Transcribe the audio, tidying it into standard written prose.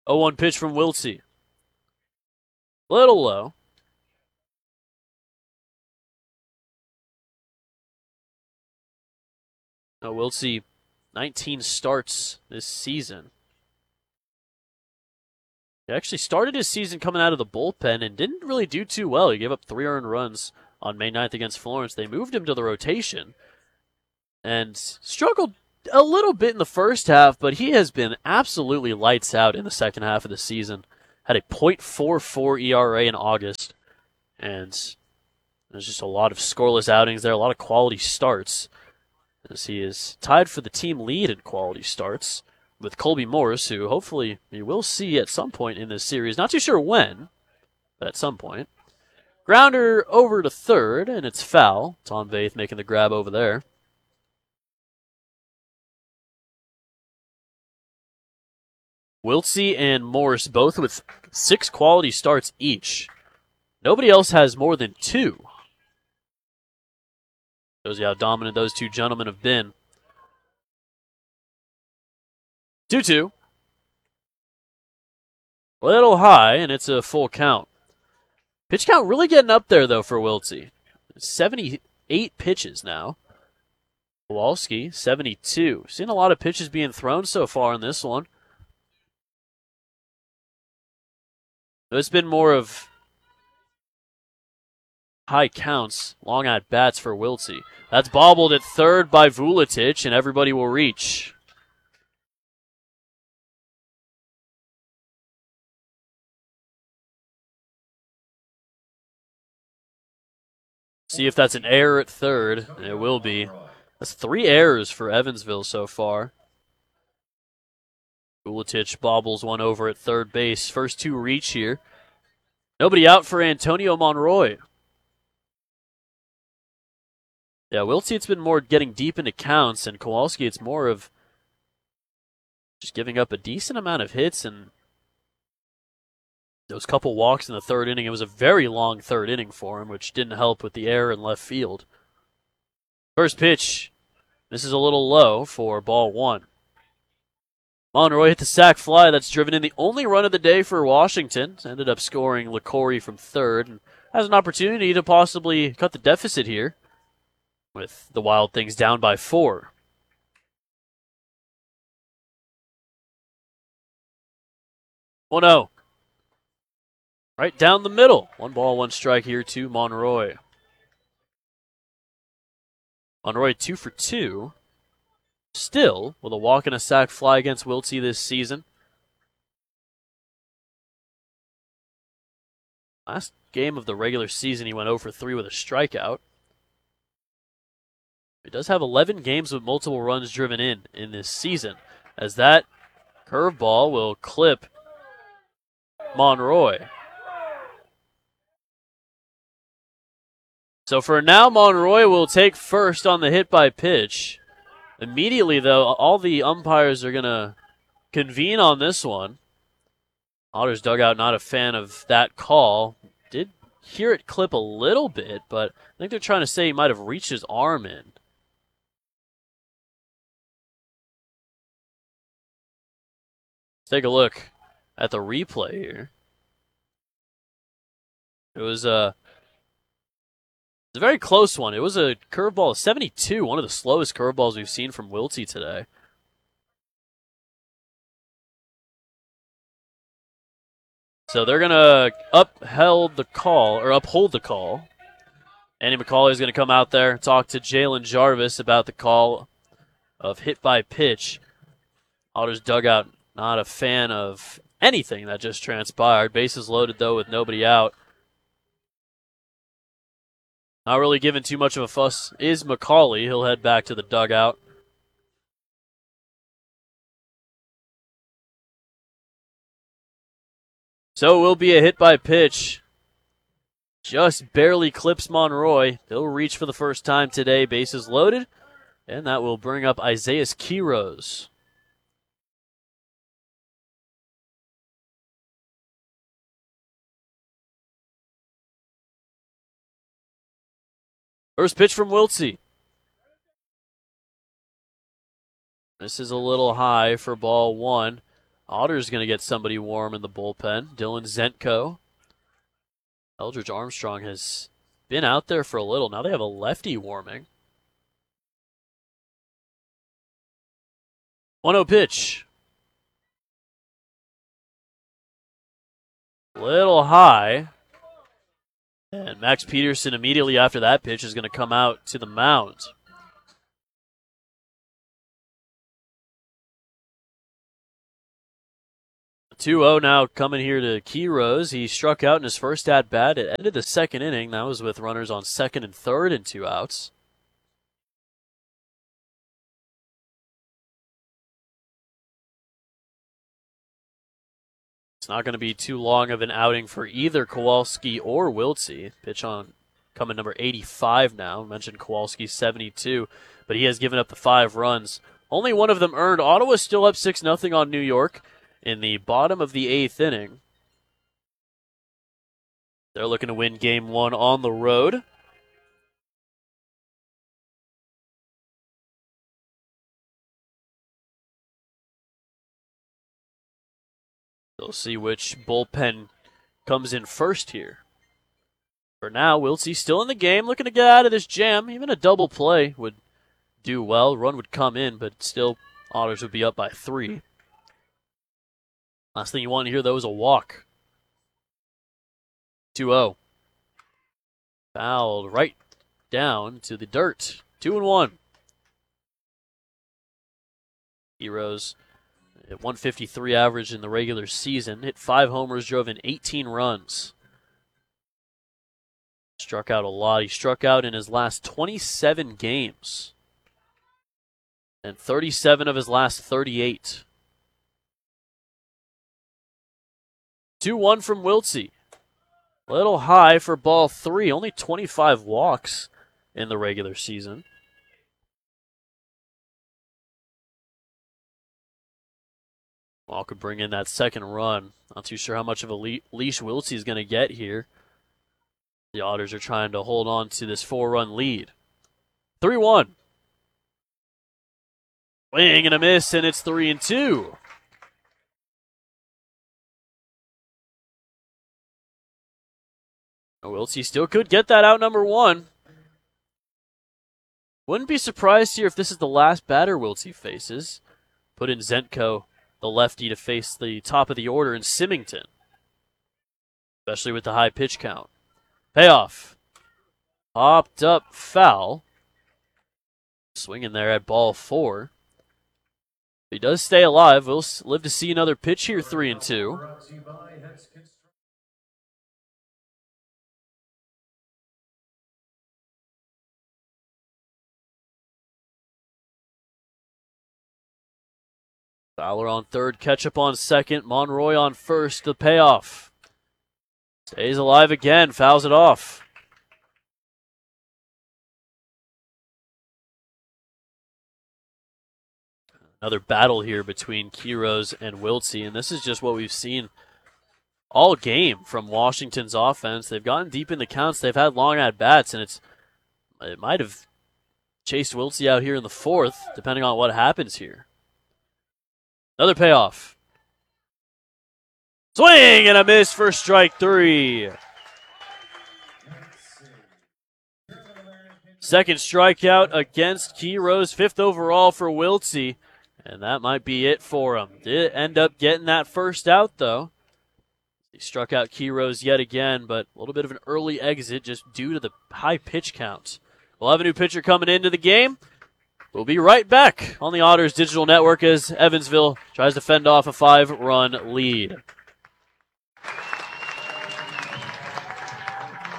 0-1 pitch from Wiltsey. Little low. Wiltsey, 19 starts this season. He actually started his season coming out of the bullpen and didn't really do too well. He gave up 3 earned runs on May 9th against Florence. They moved him to the rotation and struggled a little bit in the first half, but he has been absolutely lights out in the second half of the season. Had a .44 ERA in August, and there's just a lot of scoreless outings there, a lot of quality starts, as he is tied for the team lead in quality starts with Colby Morris, who hopefully we will see at some point in this series. Not too sure when, but at some point. Grounder over to third, and it's foul. Tom Vaith making the grab over there. Wiltsey and Morris both with 6 quality starts each. Nobody else has more than 2. Shows you how dominant those two gentlemen have been. 2-2. Little high, and it's a full count. Pitch count really getting up there, though, for Wiltsey. 78 pitches now. Kowalski, 72. Seen a lot of pitches being thrown so far in this one. It's been more of high counts, long at bats for Wiltsey. That's bobbled at third by Vuletic, and everybody will reach. See if that's an error at third. It will be. That's 3 errors for Evansville so far. Vuletic bobbles one over at third base. First 2 reach here. Nobody out for Antonio Monroy. Yeah, Wiltsey, it's been more getting deep into counts, and Kowalski, it's more of just giving up a decent amount of hits and those couple walks in the third inning. It was a very long third inning for him, which didn't help with the error in left field. First pitch. This is a little low for ball 1. Monroy hit the sac fly. That's driven in the only run of the day for Washington. Ended up scoring LaCorey from third and has an opportunity to possibly cut the deficit here with the Wild Things down by 4. Oh no. Right down the middle. 1 ball, 1 strike here to Monroy. Monroy 2 for 2. Still with a walk and a sac fly against Wiltsey this season. Last game of the regular season, he went 0 for 3 with a strikeout. He does have 11 games with multiple runs driven in this season, as that curveball will clip Monroy. So for now, Monroy will take first on the hit by pitch. Immediately, though, all the umpires are going to convene on this one. Otters dugout not a fan of that call. Did hear it clip a little bit, but I think they're trying to say he might have reached his arm in. Let's take a look at the replay here. It was a very close one. It was a curveball, 72, one of the slowest curveballs we've seen from Wiltsey today. So they're going to uphold the call. Andy McCauley is going to come out there and talk to Jalen Jarvis about the call of hit by pitch. Otters dugout not a fan of anything that just transpired. Bases loaded, though, with nobody out. Not really giving too much of a fuss is McCauley. He'll head back to the dugout. So it will be a hit by pitch. Just barely clips Monroy. He'll reach for the first time today. Bases loaded. And that will bring up Isaias Quiroz. First pitch from Wiltsey. This is a little high for ball 1. Otter's going to get somebody warm in the bullpen. Dylan Zenko. Eldridge Armstrong has been out there for a little. Now they have a lefty warming. 1-0 pitch. Little high. And Max Peterson immediately after that pitch is going to come out to the mound. The 2-0 now coming here to Quiroz. He struck out in his first at-bat. It ended the second inning. That was with runners on second and third and 2 outs. It's not going to be too long of an outing for either Kowalski or Wiltsey. Pitch on coming number 85 now. I mentioned Kowalski 72, but he has given up the 5 runs. Only one of them earned. Ottawa still up 6-0 on New York in the bottom of the 8th inning. They're looking to win game 1 on the road. They'll see which bullpen comes in first here. For now, Wiltsey still in the game, looking to get out of this jam. Even a double play would do well. Run would come in, but still, Otters would be up by 3. Last thing you want to hear, though, is a walk. 2-0. Fouled right down to the dirt. 2-1. Heroes at 153 average in the regular season. Hit 5 homers, drove in 18 runs. Struck out a lot. He struck out in his last 27 games. And 37 of his last 38. 2-1 from Wiltsey. A little high for ball 3. Only 25 walks in the regular season. Wall could bring in that second run. Not too sure how much of a leash Wiltsey is going to get here. The Otters are trying to hold on to this 4-run lead. 3-1. Swing and a miss, and it's 3-2. Wiltsey still could get that out number 1. Wouldn't be surprised here if this is the last batter Wiltsey faces. Put in Zenko, the lefty, to face the top of the order in Symington. Especially with the high pitch count. Payoff. Popped up foul. Swinging there at ball 4. If he does stay alive, we'll live to see another pitch here, 3-2. Fowler on third, Ketchup on second, Monroy on first, the payoff. Stays alive again, fouls it off. Another battle here between Quiroz and Wiltsey, and this is just what we've seen all game from Washington's offense. They've gotten deep in the counts, they've had long at-bats, and it might have chased Wiltsey out here in the 4th, depending on what happens here. Another payoff. Swing and a miss for strike 3. Second strikeout against Quiroz, 5th overall for Wiltsey, and that might be it for him. Did end up getting that first out, though. He struck out Quiroz yet again, but a little bit of an early exit just due to the high pitch count. We'll have a new pitcher coming into the game. We'll be right back on the Otters Digital Network as Evansville tries to fend off a 5-run lead.